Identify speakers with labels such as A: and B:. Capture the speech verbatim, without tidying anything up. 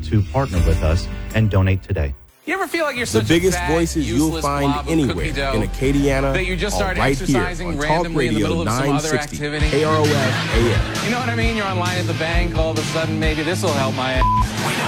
A: to partner with us and donate today.
B: You ever feel like you're
C: The
B: such
C: biggest
B: a fat,
C: voices you'll
B: useless
C: find
B: blob of
C: anywhere
B: cookie dough
C: in Acadiana
B: that you just
C: are
B: start
C: right here
B: exercising
C: on Talk
B: randomly in the
C: Radio
B: middle of some
C: nine
B: other
C: sixty
B: activity?
C: K R O F A M.
B: You know what I mean? You're online at the bank, all of a sudden maybe this will help my ass.